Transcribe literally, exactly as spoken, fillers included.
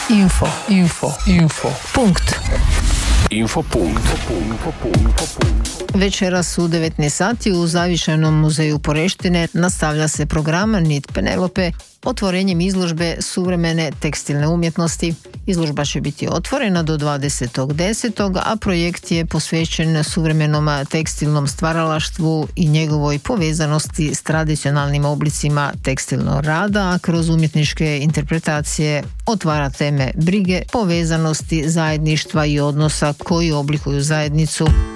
Info, info, info. Punkt. Info punkt. Večeras u devetnaest sati u Zavičajnom muzeju Poreštine nastavlja se program Nit Penelope otvorenjem izložbe suvremene tekstilne umjetnosti. Izložba će biti otvorena do dvadesetog desetog a projekt je posvećen suvremenom tekstilnom stvaralaštvu i njegovoj povezanosti s tradicionalnim oblicima tekstilnog rada, a kroz umjetničke interpretacije otvara teme brige, povezanosti, zajedništva i odnosa koji oblikuju zajednicu.